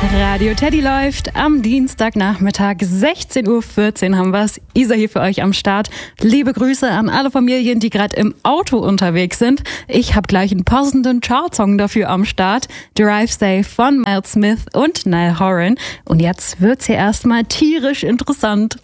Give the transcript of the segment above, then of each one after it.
Radio Teddy läuft am Dienstagnachmittag, 16:14 Uhr haben wir es. Isa hier für euch am Start. Liebe Grüße an alle Familien, die gerade im Auto unterwegs sind. Ich habe gleich einen passenden Chartsong dafür am Start. Drive Safe von Miles Smith und Niall Horan. Und jetzt wird's hier erstmal tierisch interessant.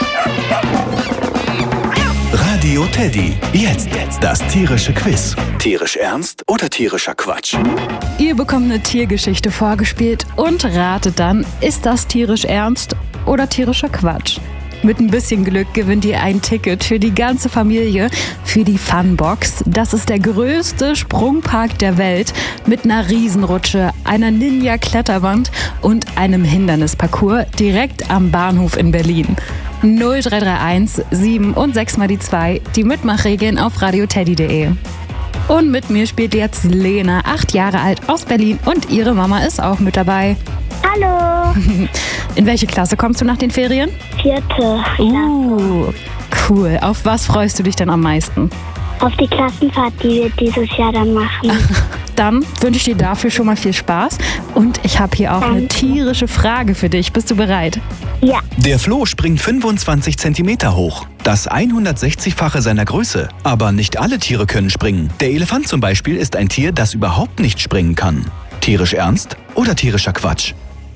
Radio Teddy. Jetzt das tierische Quiz. Tierisch ernst oder tierischer Quatsch? Ihr bekommt eine Tiergeschichte vorgespielt und ratet dann, ist das tierisch ernst oder tierischer Quatsch? Mit ein bisschen Glück gewinnt ihr ein Ticket für die ganze Familie für die Funbox. Das ist der größte Sprungpark der Welt mit einer Riesenrutsche, einer Ninja-Kletterwand und einem Hindernisparcours direkt am Bahnhof in Berlin. 0331 7 und 6 mal die 2, die Mitmachregeln auf radioteddy.de. Und mit mir spielt jetzt Lena, 8 Jahre alt, aus Berlin, und ihre Mama ist auch mit dabei. Hallo. In welche Klasse kommst du nach den Ferien? 4. Klasse. Cool. Auf was freust du dich denn am meisten? Auf die Klassenfahrt, die wir dieses Jahr dann machen. Dann wünsche ich dir dafür schon mal viel Spaß. Und ich habe hier auch eine tierische Frage für dich. Bist du bereit? Ja. Der Floh springt 25 Zentimeter hoch. Das 160-fache seiner Größe. Aber nicht alle Tiere können springen. Der Elefant zum Beispiel ist ein Tier, das überhaupt nicht springen kann. Tierisch ernst oder tierischer Quatsch?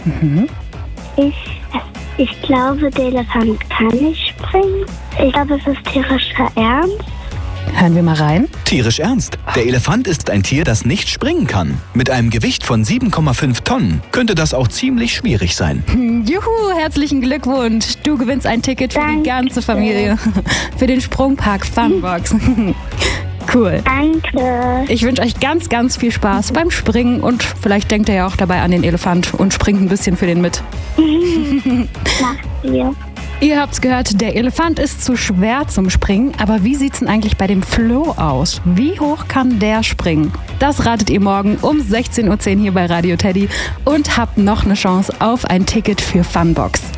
Ich glaube, der Elefant kann nicht springen. Ich glaube, es ist tierischer Ernst. Hören wir mal rein. Tierisch ernst. Der Elefant ist ein Tier, das nicht springen kann. Mit einem Gewicht von 7,5 Tonnen könnte das auch ziemlich schwierig sein. Juhu, herzlichen Glückwunsch. Du gewinnst ein Ticket für die ganze Familie. Für den Sprungpark Funbox. Cool. Danke. Ich wünsche euch ganz, ganz viel Spaß beim Springen und vielleicht denkt ihr ja auch dabei an den Elefant und springt ein bisschen für den mit. Machen wir. Ihr habt's gehört, der Elefant ist zu schwer zum Springen, aber wie sieht's denn eigentlich bei dem Floh aus? Wie hoch kann der springen? Das ratet ihr morgen um 16:10 Uhr hier bei Radio Teddy und habt noch eine Chance auf ein Ticket für Funbox.